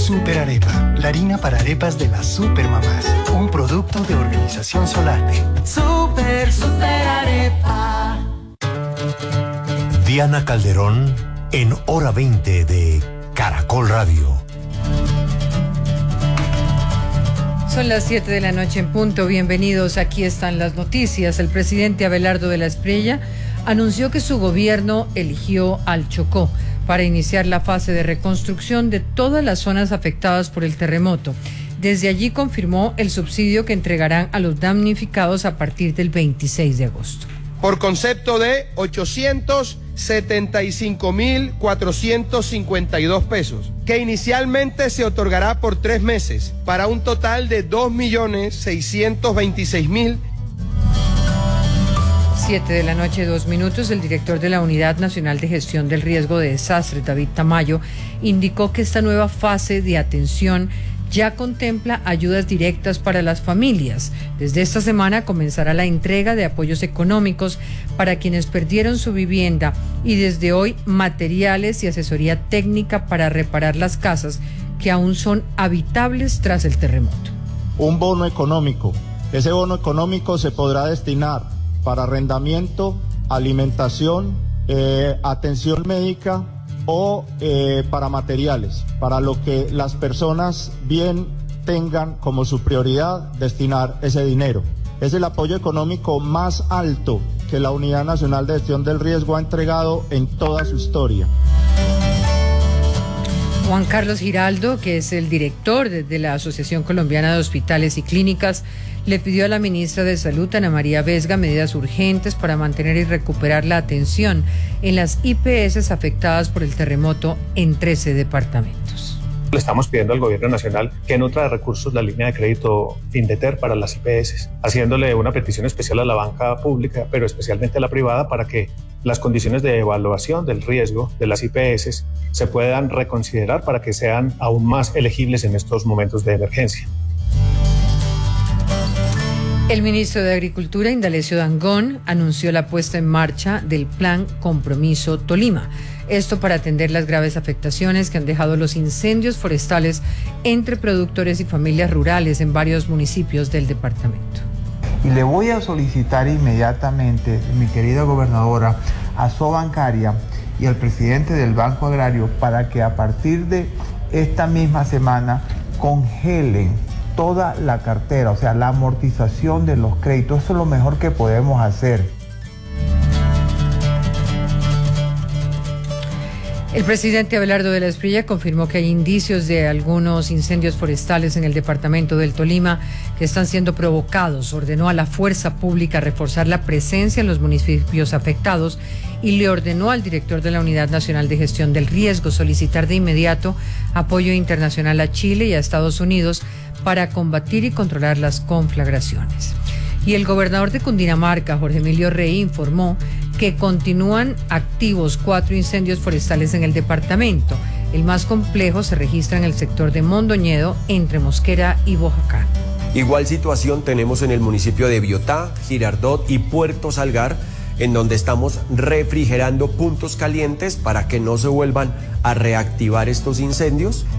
Super Arepa, la harina para arepas de las supermamás. Un producto de Organización Solarte. Super Arepa. Diana Calderón en Hora 20 de Caracol Radio. Son las 7 de la noche en punto. Bienvenidos. Aquí están las noticias. El presidente Abelardo de la Espriella anunció que su gobierno eligió al Chocó para iniciar la fase de reconstrucción de todas las zonas afectadas por el terremoto. Desde allí confirmó el subsidio que entregarán a los damnificados a partir del 26 de agosto. Por concepto de 875.452 pesos, que inicialmente se otorgará por 3 meses, para un total de 2.626.000. 7 de la noche, 2 minutos. El director de la Unidad Nacional de Gestión del Riesgo de Desastres, David Tamayo, indicó que esta nueva fase de atención ya contempla ayudas directas para las familias. Desde esta semana comenzará la entrega de apoyos económicos para quienes perdieron su vivienda y desde hoy materiales y asesoría técnica para reparar las casas que aún son habitables tras el terremoto. Un bono económico. Ese bono económico se podrá destinar para arrendamiento, alimentación, atención médica o para materiales, para lo que las personas bien tengan como su prioridad destinar ese dinero. Es el apoyo económico más alto que la Unidad Nacional de Gestión del Riesgo ha entregado en toda su historia. Juan Carlos Giraldo, que es el director de la Asociación Colombiana de Hospitales y Clínicas, le pidió a la ministra de Salud, Ana María Vesga, medidas urgentes para mantener y recuperar la atención en las IPS afectadas por el terremoto en 13 departamentos. Le estamos pidiendo al gobierno nacional que nutra de recursos la línea de crédito Findeter para las IPS, haciéndole una petición especial a la banca pública, pero especialmente a la privada, para que las condiciones de evaluación del riesgo de las IPS se puedan reconsiderar para que sean aún más elegibles en estos momentos de emergencia. El ministro de Agricultura, Indalecio Dangond, anunció la puesta en marcha del Plan Compromiso Tolima. Esto para atender las graves afectaciones que han dejado los incendios forestales entre productores y familias rurales en varios municipios del departamento. Y le voy a solicitar inmediatamente, mi querida gobernadora, a Sobancaria y al presidente del Banco Agrario para que a partir de esta misma semana congelen toda la cartera, o sea, la amortización de los créditos. Eso es lo mejor que podemos hacer. El presidente Abelardo de la Espriella confirmó que hay indicios de algunos incendios forestales en el departamento del Tolima que están siendo provocados. Ordenó a la fuerza pública reforzar la presencia en los municipios afectados y le ordenó al director de la Unidad Nacional de Gestión del Riesgo solicitar de inmediato apoyo internacional a Chile y a Estados Unidos para combatir y controlar las conflagraciones. Y el gobernador de Cundinamarca, Jorge Emilio Rey, informó que continúan activos 4 incendios forestales en el departamento. El más complejo se registra en el sector de Mondoñedo, entre Mosquera y Boyacá. Igual situación tenemos en el municipio de Biotá, Girardot y Puerto Salgar, en donde estamos refrigerando puntos calientes para que no se vuelvan a reactivar estos incendios.